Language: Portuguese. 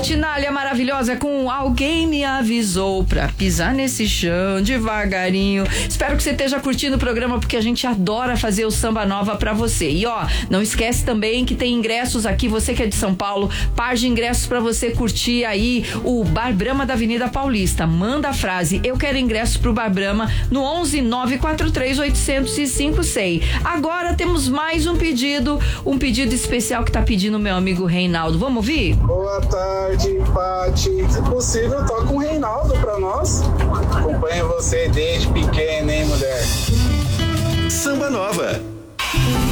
Tinália maravilhosa com Alguém Me Avisou pra pisar nesse chão devagarinho. Espero que você esteja curtindo o programa, porque a gente adora fazer o Samba Nova pra você. E ó, não esquece também que tem ingressos aqui, você que é de São Paulo, par de ingressos pra você curtir aí o Bar Brahma da Avenida Paulista. Manda a frase, eu quero ingressos pro Bar Brahma no 11 943 805 100. Agora temos mais um pedido especial que tá pedindo o meu amigo Reinaldo. Vamos ouvir? Boa tarde, Pati. Se possível, toca um Reinaldo pra nós. Acompanho você desde pequena, hein, mulher? Samba Nova.